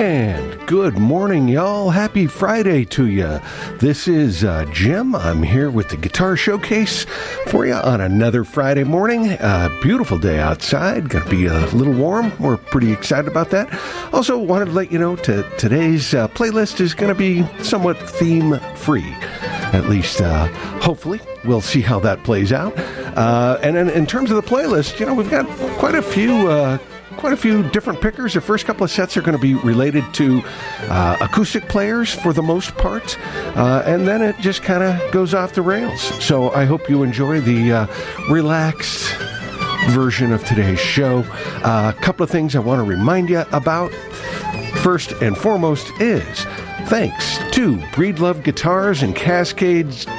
And good morning, y'all. Happy Friday to you. This is Jim. I'm here with the Guitar Showcase for you on another Friday morning. Beautiful day outside. Going to be a little warm. We're pretty excited about that. Also, wanted to let you know today's playlist is going to be somewhat theme-free. At least, hopefully. We'll see how that plays out. And in terms of the playlist, we've got quite a few different pickers. The first couple of sets are going to be related to acoustic players for the most part, and then it just kind of goes off the rails. So I hope you enjoy the relaxed version of today's show. A couple of things I want to remind you about. First and foremost is thanks to Breedlove Guitars and Cascades